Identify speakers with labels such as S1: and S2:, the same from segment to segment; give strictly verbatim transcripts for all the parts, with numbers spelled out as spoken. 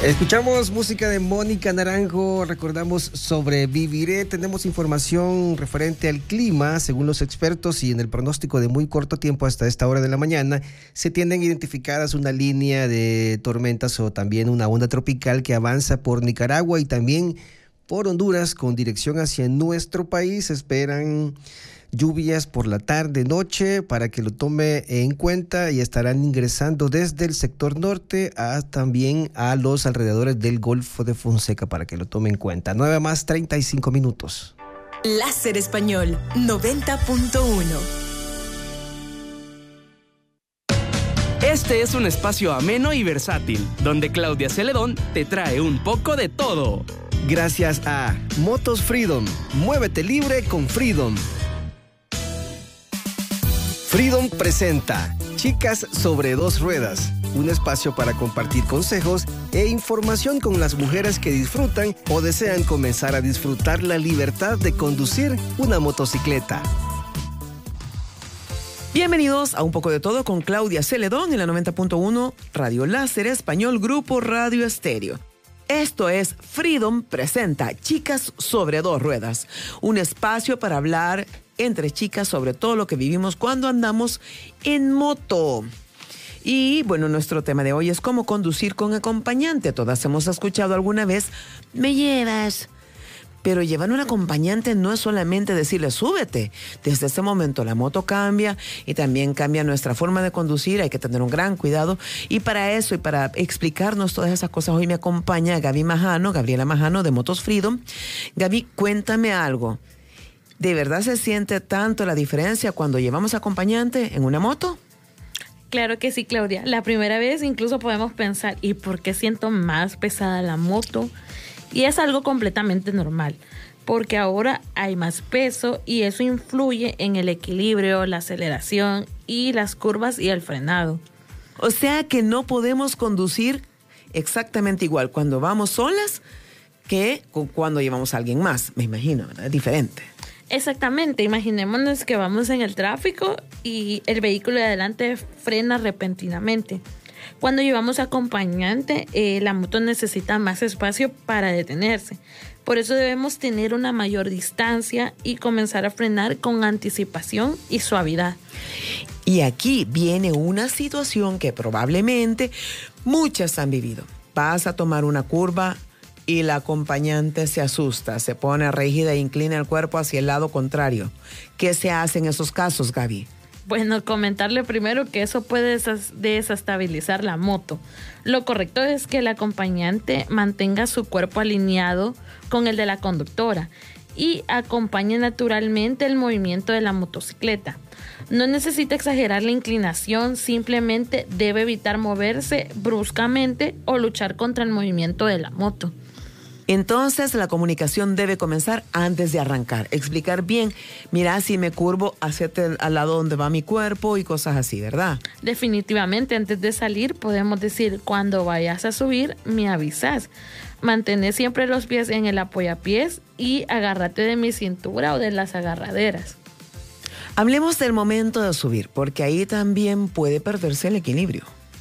S1: Escuchamos música de Mónica Naranjo, recordamos Sobreviviré, tenemos información referente al clima, según los expertos y en el pronóstico de muy corto tiempo hasta esta hora de la mañana, se tienen identificadas una línea de tormentas o también una onda tropical que avanza por Nicaragua y también por Honduras con dirección hacia nuestro país. Esperan lluvias por la tarde, noche, para que lo tome en cuenta y estarán ingresando desde el sector norte a también a los alrededores del Golfo de Fonseca para que lo tome en cuenta. nueve más treinta y cinco minutos.
S2: Láser Español noventa punto uno.
S3: Este es un espacio ameno y versátil, donde Claudia Celedón te trae un poco de todo.
S1: Gracias a Motos Freedom. Muévete libre con Freedom. Freedom presenta Chicas sobre dos ruedas, un espacio para compartir consejos e información con las mujeres que disfrutan o desean comenzar a disfrutar la libertad de conducir una motocicleta.
S4: Bienvenidos a Un Poco de Todo con Claudia Celedón en la noventa punto uno Radio Láser Español, Grupo Radio Estéreo. Esto es Freedom presenta Chicas sobre dos ruedas, un espacio para hablar entre chicas sobre todo lo que vivimos cuando andamos en moto. Y bueno, nuestro tema de hoy es cómo conducir con acompañante. Todas hemos escuchado alguna vez, me llevas. Pero llevar un acompañante no es solamente decirle súbete. Desde ese momento la moto cambia y también cambia nuestra forma de conducir. Hay que tener un gran cuidado. Y para eso y para explicarnos todas esas cosas, hoy me acompaña Gaby Majano, Gabriela Majano de Motos Freedom. Gaby, cuéntame algo. ¿De verdad se siente tanto la diferencia cuando llevamos acompañante en una moto?
S5: Claro que sí, Claudia. La primera vez incluso podemos pensar, ¿y por qué siento más pesada la moto? Y es algo completamente normal, porque ahora hay más peso y eso influye en el equilibrio, la aceleración y las curvas y el frenado.
S4: O sea que no podemos conducir exactamente igual cuando vamos solas que cuando llevamos a alguien más, me imagino, ¿verdad? Es diferente.
S5: Exactamente, imaginémonos que vamos en el tráfico y el vehículo de adelante frena repentinamente. Cuando llevamos acompañante, eh, la moto necesita más espacio para detenerse. Por eso debemos tener una mayor distancia y comenzar a frenar con anticipación y suavidad.
S4: Y aquí viene una situación que probablemente muchas han vivido. Vas a tomar una curva y la acompañante se asusta, se pone rígida e inclina el cuerpo hacia el lado contrario. ¿Qué se hace en esos casos, Gaby?
S5: Bueno, comentarle primero que eso puede desestabilizar la moto. Lo correcto es que el acompañante mantenga su cuerpo alineado con el de la conductora y acompañe naturalmente el movimiento de la motocicleta. No necesita exagerar la inclinación, simplemente debe evitar moverse bruscamente o luchar contra el movimiento de la moto.
S4: Entonces la comunicación debe comenzar antes de arrancar. Explicar bien, mira, si me curvo, hacete al lado donde va mi cuerpo y cosas así, ¿verdad?
S5: Definitivamente, antes de salir podemos decir, cuando vayas a subir, me avisas. Mantén siempre los pies en el apoyapiés y agárrate de mi cintura o de las agarraderas.
S4: Hablemos del momento de subir, porque ahí también puede perderse el equilibrio.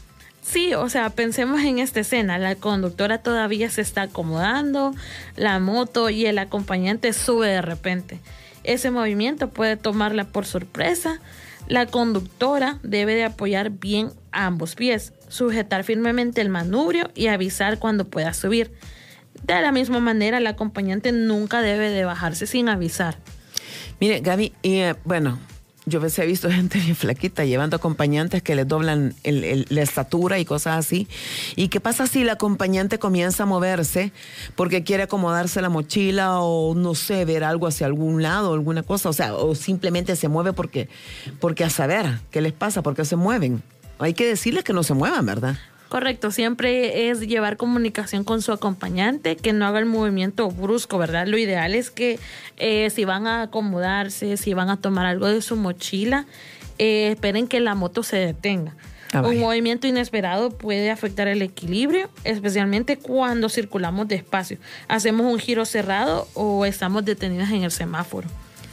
S5: Sí, o sea, pensemos en esta escena. La conductora todavía se está acomodando, la moto y el acompañante sube de repente. Ese movimiento puede tomarla por sorpresa. La conductora debe de apoyar bien ambos pies, sujetar firmemente el manubrio y avisar cuando pueda subir. De la misma manera, el acompañante nunca debe de bajarse sin avisar.
S4: Mire, Gaby, y, eh, bueno... Yo a veces he visto gente bien flaquita llevando acompañantes que les doblan el, el, la estatura y cosas así. ¿Y qué pasa si el acompañante comienza a moverse porque quiere acomodarse la mochila o, no sé, ver algo hacia algún lado, alguna cosa? O sea, o simplemente se mueve porque, porque a saber qué les pasa, porque se mueven. Hay que decirles que no se muevan, ¿verdad?
S5: Correcto, siempre es llevar comunicación con su acompañante, que no haga el movimiento brusco, ¿verdad? Lo ideal es que eh, si van a acomodarse, si van a tomar algo de su mochila, eh, esperen que la moto se detenga. Ah, un movimiento inesperado puede afectar el equilibrio, especialmente cuando circulamos despacio, hacemos un giro cerrado o estamos detenidas en el semáforo.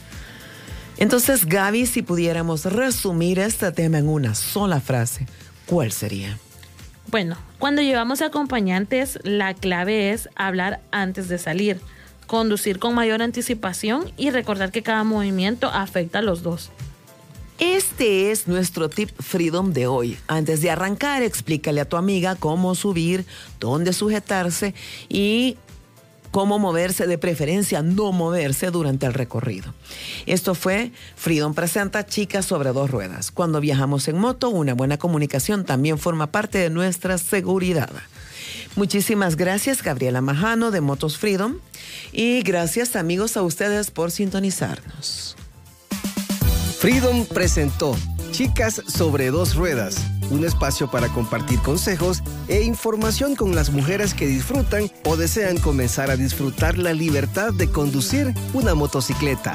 S4: Entonces, Gaby, si pudiéramos resumir este tema en una sola frase, ¿cuál sería?
S5: Bueno, cuando llevamos acompañantes, la clave es hablar antes de salir, conducir con mayor anticipación y recordar que cada movimiento afecta a los dos.
S4: Este es nuestro tip Freedom de hoy. Antes de arrancar, explícale a tu amiga cómo subir, dónde sujetarse y cómo moverse, de preferencia no moverse durante el recorrido. Esto fue Freedom presenta Chicas sobre dos ruedas. Cuando viajamos en moto, una buena comunicación también forma parte de nuestra seguridad. Muchísimas gracias, Gabriela Majano de Motos Freedom, y gracias, amigos, a ustedes por sintonizarnos.
S1: Freedom presentó Chicas sobre dos ruedas, un espacio para compartir consejos e información con las mujeres que disfrutan o desean comenzar a disfrutar la libertad de conducir una motocicleta.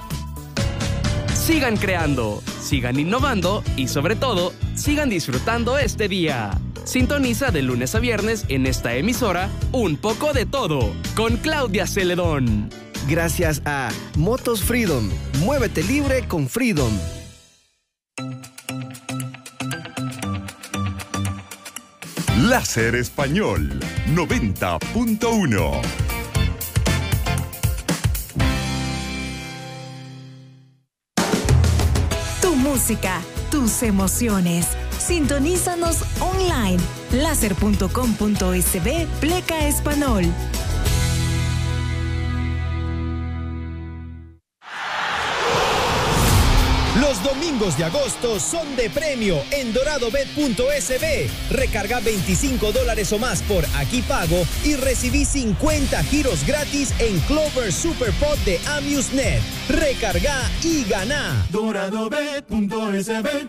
S3: Sigan creando, sigan innovando y sobre todo, sigan disfrutando este día. Sintoniza de lunes a viernes en esta emisora Un poco de todo con Claudia Celedón.
S1: Gracias a Motos Freedom. Muévete libre con Freedom.
S6: Láser Español noventa punto uno.
S2: Tu música, tus emociones. Sintonízanos online. láser punto com punto es pleca español.
S7: Los domingos de agosto son de premio en doradobet punto es be. Recarga veinticinco dólares o más por Aquí Pago y recibí cincuenta giros gratis en Clover Superpod de AmuseNet. Recarga y gana.
S8: doradobet punto es be.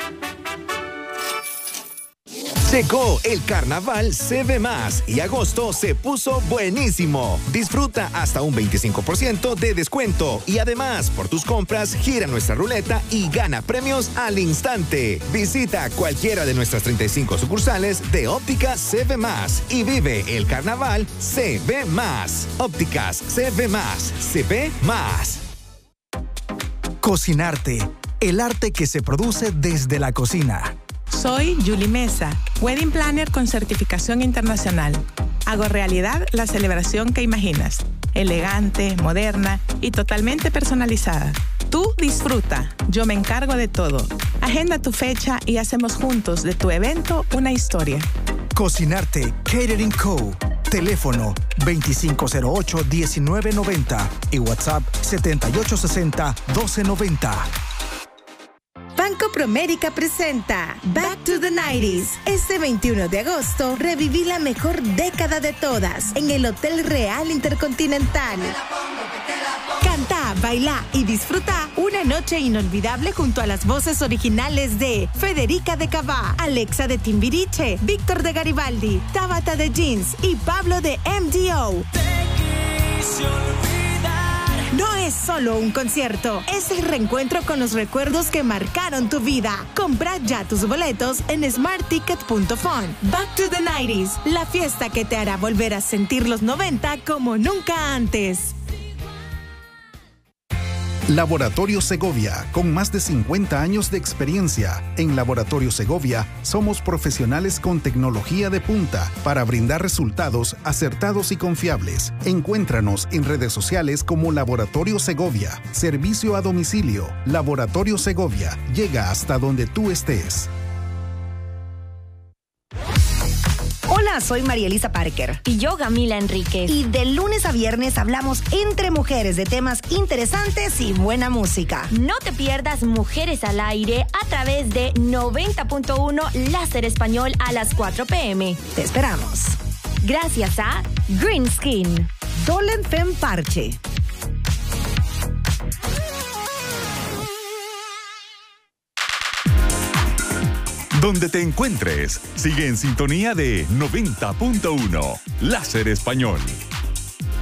S9: Llegó el carnaval C V más y agosto se puso buenísimo. Disfruta hasta un veinticinco por ciento de descuento y además por tus compras gira nuestra ruleta y gana premios al instante. Visita cualquiera de nuestras treinta y cinco sucursales de Ópticas C V más y vive el carnaval C V más. Ópticas C V más. C V más.
S10: Cocinarte, el arte que se produce desde la cocina.
S11: Soy Julie Mesa, Wedding Planner con certificación internacional. Hago realidad la celebración que imaginas, elegante, moderna y totalmente personalizada. Tú disfruta, yo me encargo de todo. Agenda tu fecha y hacemos juntos de tu evento una historia.
S10: Cocinarte Catering Co. Teléfono veinticinco cero ocho, diecinueve noventa y WhatsApp setenta y ocho sesenta, doce noventa.
S12: Banco Promérica presenta Back to the nineties. Este veintiuno de agosto, reviví la mejor década de todas en el Hotel Real Intercontinental. Canta, baila y disfruta una noche inolvidable junto a las voces originales de Federica de Cavá, Alexa de Timbiriche, Víctor de Garibaldi, Tabata de Jeans y Pablo de M D O. No es solo un concierto, es el reencuentro con los recuerdos que marcaron tu vida. Compra ya tus boletos en smart ticket punto fun. Back to the nineties, la fiesta que te hará volver a sentir los noventa como nunca antes.
S13: Laboratorio Segovia, con más de cincuenta años de experiencia. En Laboratorio Segovia somos profesionales con tecnología de punta para brindar resultados acertados y confiables. Encuéntranos en redes sociales como Laboratorio Segovia. Servicio a domicilio. Laboratorio Segovia. Llega hasta donde tú estés.
S14: Hola, soy María Elisa Parker.
S15: Y yo, Gamila Enríquez.
S14: Y de lunes a viernes hablamos entre mujeres de temas interesantes y buena música.
S15: No te pierdas Mujeres al Aire a través de noventa punto uno Láser Español a las cuatro pe eme.
S14: Te esperamos.
S15: Gracias a Green Skin.
S14: Dolen Fem Parche.
S6: Donde te encuentres, sigue en sintonía de noventa punto uno Láser Español.